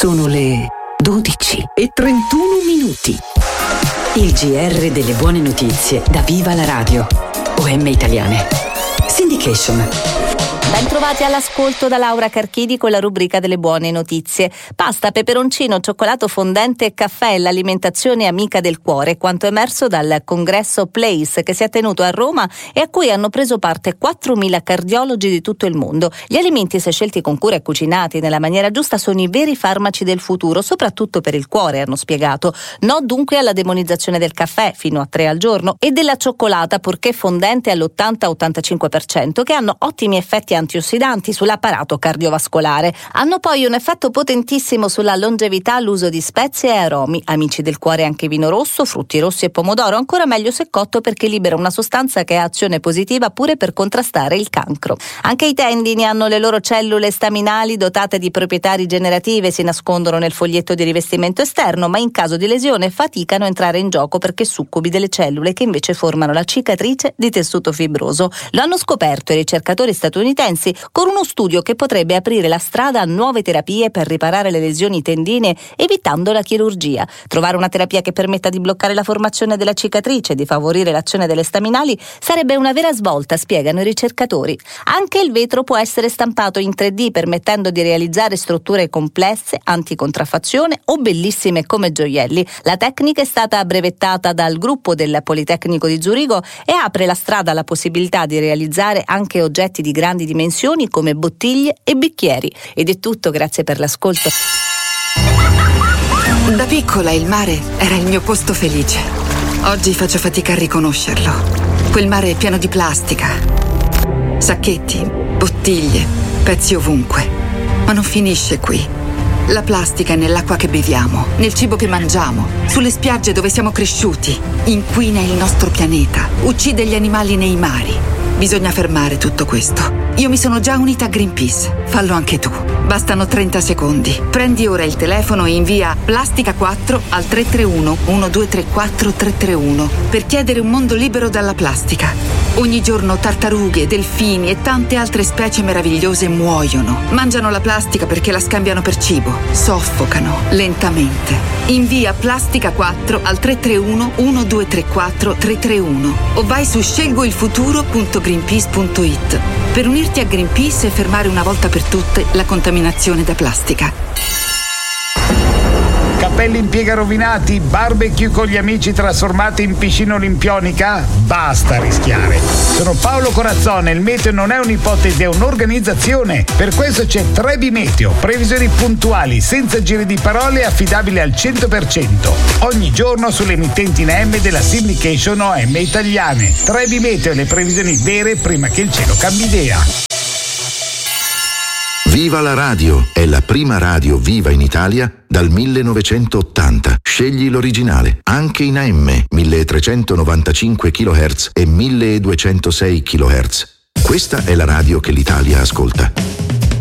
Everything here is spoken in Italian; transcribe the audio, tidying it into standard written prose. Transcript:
Sono le 12:31. Il GR delle buone notizie da Viva la Radio. OM Italiane. Syndication. Ben trovati all'ascolto da Laura Carchidi con la rubrica delle buone notizie. Pasta, peperoncino, cioccolato fondente e caffè, l'alimentazione amica del cuore, quanto emerso dal congresso Place che si è tenuto a Roma e a cui hanno preso parte 4.000 cardiologi di tutto il mondo. Gli alimenti, se scelti con cura e cucinati nella maniera giusta, sono i veri farmaci del futuro, soprattutto per il cuore, hanno spiegato. No dunque alla demonizzazione del caffè, fino a 3 al giorno, e della cioccolata, purché fondente all'80-85%, che hanno ottimi effetti antiossidanti sull'apparato cardiovascolare. Hanno poi un effetto potentissimo sulla longevità l'uso di spezie e aromi. Amici del cuore anche vino rosso, frutti rossi e pomodoro, ancora meglio se cotto perché libera una sostanza che ha azione positiva pure per contrastare il cancro. Anche i tendini hanno le loro cellule staminali dotate di proprietà rigenerative, si nascondono nel foglietto di rivestimento esterno, ma in caso di lesione faticano a entrare in gioco perché succubi delle cellule che invece formano la cicatrice di tessuto fibroso. Lo hanno scoperto i ricercatori statunitensi con uno studio che potrebbe aprire la strada a nuove terapie per riparare le lesioni tendinee evitando la chirurgia. Trovare una terapia che permetta di bloccare la formazione della cicatrice e di favorire l'azione delle staminali sarebbe una vera svolta, spiegano i ricercatori. Anche il vetro può essere stampato in 3D permettendo di realizzare strutture complesse, anticontraffazione o bellissime come gioielli. La tecnica è stata brevettata dal gruppo del Politecnico di Zurigo e apre la strada alla possibilità di realizzare anche oggetti di grandi dimensioni come bottiglie e bicchieri. Ed è tutto, grazie per l'ascolto. Da piccola il mare era il mio posto felice. Oggi faccio fatica a riconoscerlo. Quel mare è pieno di plastica, sacchetti, bottiglie, pezzi ovunque. Ma non finisce qui. La plastica è nell'acqua che beviamo, nel cibo che mangiamo, sulle spiagge dove siamo cresciuti. Inquina il nostro pianeta, uccide gli animali nei mari. Bisogna fermare tutto questo. Io mi sono già unita a Greenpeace. Fallo anche tu. Bastano 30 secondi. Prendi ora il telefono e invia Plastica 4 al 331 1234 331 per chiedere un mondo libero dalla plastica. Ogni giorno tartarughe, delfini e tante altre specie meravigliose muoiono. Mangiano la plastica perché la scambiano per cibo. Soffocano lentamente. Invia Plastica 4 al 331 1234 331 o vai su scelgoilfuturo.greenpeace.it per unirti a Greenpeace e fermare una volta per tutte la contaminazione da plastica. Cappelli in piega rovinati, barbecue con gli amici trasformati in piscina olimpionica? Basta rischiare. Sono Paolo Corazzone, il meteo non è un'ipotesi, è un'organizzazione. Per questo c'è Trebi Meteo, previsioni puntuali, senza giri di parole e affidabili al 100%. Ogni giorno sulle emittenti in AM della Syndication OM Italiane. Trebi Meteo e le previsioni vere prima che il cielo cambi idea. Viva la radio, è la prima radio viva in Italia dal 1980. Scegli l'originale, anche in AM, 1395 kHz e 1206 kHz. Questa è la radio che l'Italia ascolta.